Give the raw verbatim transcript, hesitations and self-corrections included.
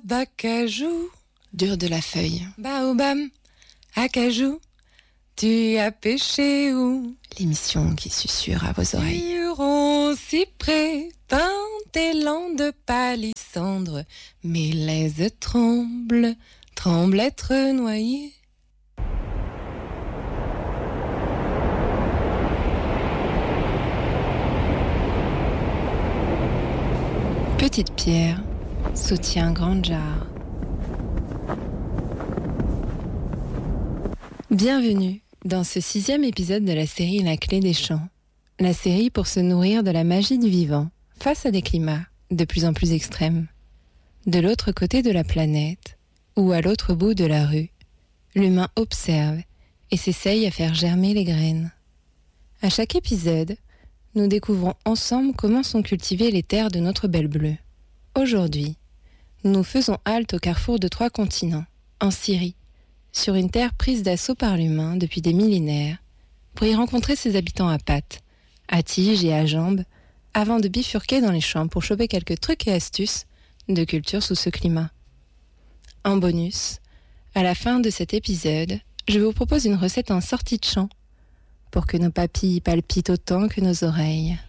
d'acajou. Dur de la feuille. Baobab, acajou, tu as pêché où? L'émission qui susurre à vos oreilles. Huron, cyprès, pin, élan de palissandre, mélèze tremble, tremble être noyé. Petite pierre soutient grande jarre. Bienvenue dans ce sixième épisode de la série La Clé des Champs. La série pour se nourrir de la magie du vivant face à des climats de plus en plus extrêmes. De l'autre côté de la planète, ou à l'autre bout de la rue, l'humain observe et s'essaye à faire germer les graines. À chaque épisode, nous découvrons ensemble comment sont cultivées les terres de notre belle bleue. Aujourd'hui, nous faisons halte au carrefour de trois continents, en Syrie, sur une terre prise d'assaut par l'humain depuis des millénaires, pour y rencontrer ses habitants à pattes, à tiges et à jambes, avant de bifurquer dans les champs pour choper quelques trucs et astuces de culture sous ce climat. En bonus, à la fin de cet épisode, je vous propose une recette en sortie de champ, pour que nos papilles palpitent autant que nos oreilles.